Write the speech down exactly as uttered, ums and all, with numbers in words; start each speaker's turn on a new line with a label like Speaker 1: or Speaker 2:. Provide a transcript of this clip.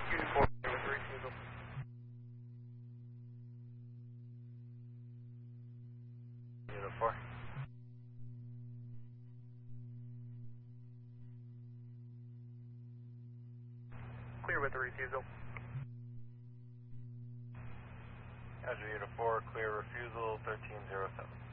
Speaker 1: Unit four, clear with the refusal.
Speaker 2: Unit four.
Speaker 1: Clear with the refusal.
Speaker 2: Azure Unit four, clear refusal thirteen zero seven.